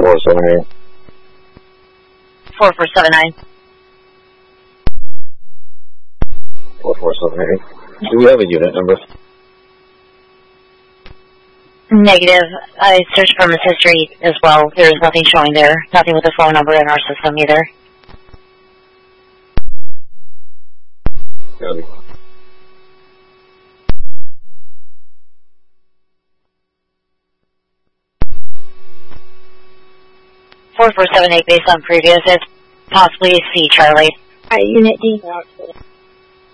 4478. 4479. 4478. Do we have a unit number? Negative. I searched from his history as well. There's nothing showing there. Nothing with a phone number in our system either. Got it. Four 478 based on previous. It's possibly C, Charlie. Alright, Unit D.